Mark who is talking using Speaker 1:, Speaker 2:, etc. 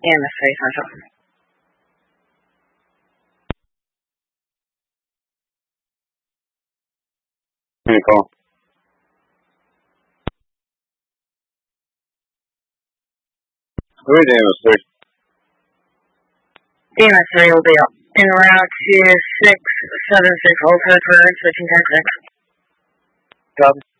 Speaker 1: EMS 3上升。
Speaker 2: 高。Where's EMS 3?
Speaker 1: EMS 3 will be en route to 676 Old Hertford, switching tactics.
Speaker 2: Copy.